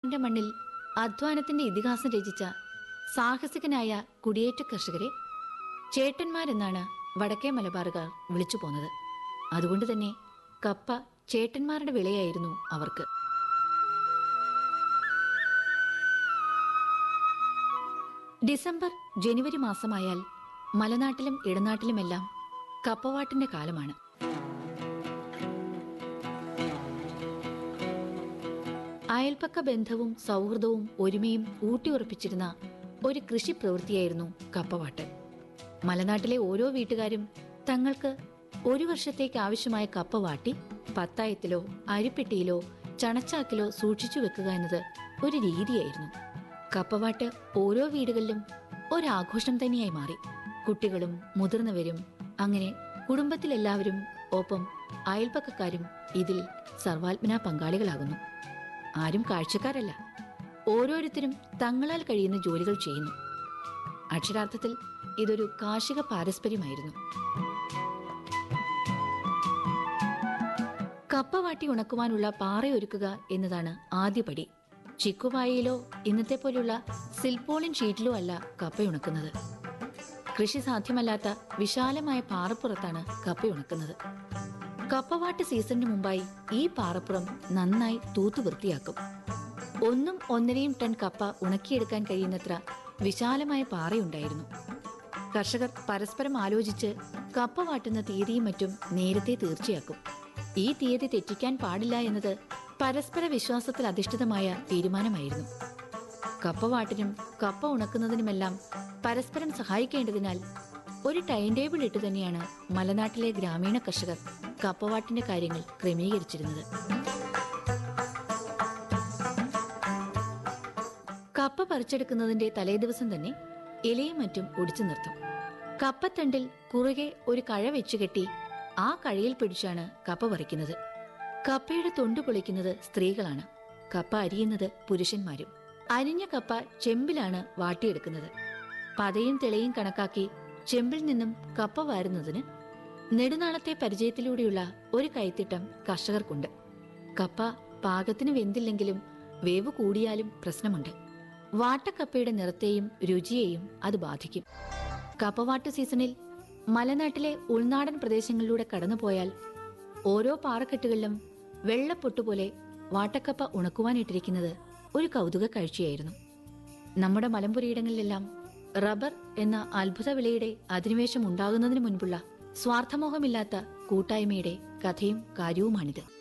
നാട്ടിന്റെ മണ്ണിൽ അധ്വാനത്തിന്റെ ഇതിഹാസം രചിച്ച സാഹസികനായ കുടിയേറ്റ കർഷകരെ ചേട്ടന്മാരെന്നാണ് വടക്കേ മലബാറുകാർ വിളിച്ചു പോന്നത്. അതുകൊണ്ട് തന്നെ കപ്പ ചേട്ടന്മാരുടെ വിളയായിരുന്നു അവർക്ക്. ഡിസംബർ ജനുവരി മാസമായാൽ മലനാട്ടിലും ഇടനാട്ടിലുമെല്ലാം കപ്പവാട്ടിന്റെ കാലമാണ്. അയൽപക്ക ബന്ധവും സൗഹൃദവും ഒരുമയും ഊട്ടിയുറപ്പിച്ചിരുന്ന ഒരു കൃഷി പ്രവൃത്തിയായിരുന്നു കപ്പവാട്ട്. മലനാട്ടിലെ ഓരോ വീട്ടുകാരും തങ്ങൾക്ക് ഒരു വർഷത്തേക്ക് ആവശ്യമായ കപ്പ വാട്ടി പത്തായത്തിലോ അരിപ്പെട്ടിയിലോ ചണച്ചാക്കിലോ സൂക്ഷിച്ചു വെക്കുക എന്നത് ഒരു രീതിയായിരുന്നു. കപ്പവാട്ട് ഓരോ വീടുകളിലും ഒരാഘോഷം തന്നെയായി മാറി. കുട്ടികളും മുതിർന്നവരും അങ്ങനെ കുടുംബത്തിലെല്ലാവരും ഒപ്പം അയൽപക്കക്കാരും ഇതിൽ സർവാത്മനാ പങ്കാളികളാകുന്നു. ആരും കാഴ്ചക്കാരല്ല, ഓരോരുത്തരും തങ്ങളാൽ കഴിയുന്ന ജോലികൾ ചെയ്യുന്നു. അക്ഷരാർത്ഥത്തിൽ ഇതൊരു കാർഷിക പാരസ്പര്യമായിരുന്നു. കപ്പ വാട്ടി ഉണക്കുവാനുള്ള പാറയൊരുക്കുക എന്നതാണ് ആദ്യപടി. ചിക്കുപായയിലോ ഇന്നത്തെ പോലുള്ള സിൽപോളിൻ ഷീറ്റിലോ അല്ല കപ്പയുണക്കുന്നത്. കൃഷി സാധ്യമല്ലാത്ത വിശാലമായ പാറപ്പുറത്താണ് കപ്പയുണക്കുന്നത്. കപ്പവാട്ട് സീസണിന് മുമ്പായി ഈ പാറപ്പുറം നന്നായി തൂത്തു വൃത്തിയാക്കും. 1-1.5 ടൺ കപ്പ ഉണക്കിയെടുക്കാൻ കഴിയുന്നത്ര വിശാലമായ പാറയുണ്ടായിരുന്നു. കർഷകർ പരസ്പരം ആലോചിച്ച് കപ്പ വാട്ടുന്ന തീയതിയും മറ്റും നേരത്തെ തീർച്ചയാക്കും. ഈ തീയതി തെറ്റിക്കാൻ പാടില്ല എന്നത് പരസ്പര വിശ്വാസത്തിൽ അധിഷ്ഠിതമായ തീരുമാനമായിരുന്നു. കപ്പവാട്ടിനും കപ്പ ഉണക്കുന്നതിനുമെല്ലാം പരസ്പരം സഹായിക്കേണ്ടതിനാൽ ഒരു ടൈം ടേബിൾ ഇട്ട് തന്നെയാണ് മലനാട്ടിലെ ഗ്രാമീണ കർഷകർ കപ്പവാട്ടിന്റെ കാര്യങ്ങൾ ക്രമീകരിച്ചിരുന്നത്. കപ്പ പറിച്ചെടുക്കുന്നതിന്റെ തലേദിവസം തന്നെ ഇലയും മറ്റും ഒടിച്ചു നിർത്തും. കപ്പത്തണ്ടിൽ കുറുകെ ഒരു കഴ വെച്ചുകെട്ടി ആ കഴയിൽ പിടിച്ചാണ് കപ്പ പറിക്കുന്നത്. കപ്പയുടെ തൊണ്ടു പൊളിക്കുന്നത് സ്ത്രീകളാണ്, കപ്പ അരിയുന്നത് പുരുഷന്മാരും. അരിഞ്ഞ കപ്പ ചെമ്പിലാണ് വാട്ടിയെടുക്കുന്നത്. പതയും തിളയും കണക്കാക്കി ചെമ്പിൽ നിന്നും കപ്പ വാരുന്നതിന് നെടുനാളത്തെ പരിചയത്തിലൂടെയുള്ള ഒരു കൈത്തിട്ടം കർഷകർക്കുണ്ട്. കപ്പ പാകത്തിന് വെന്തില്ലെങ്കിലും വേവ് കൂടിയാലും പ്രശ്നമുണ്ട്. വാട്ടക്കപ്പയുടെ നിറത്തെയും രുചിയെയും അത് ബാധിക്കും. കപ്പവാട്ട് സീസണിൽ മലനാട്ടിലെ ഉൾനാടൻ പ്രദേശങ്ങളിലൂടെ കടന്നുപോയാൽ ഓരോ പാറക്കെട്ടുകളിലും വെള്ളപ്പൊട്ടുപോലെ വാട്ടക്കപ്പ ഉണക്കുവാനിട്ടിരിക്കുന്നത് ഒരു കൗതുക കാഴ്ചയായിരുന്നു. നമ്മുടെ മലമ്പുരയിടങ്ങളിലെല്ലാം റബ്ബർ എന്ന അത്ഭുത വിളയുടെ അധിനിവേശം ഉണ്ടാകുന്നതിന് മുൻപുള്ള സ്വാർത്ഥമോഹമില്ലാത്ത കൂട്ടായ്മയുടെ കഥയും കാര്യവുമാണിത്.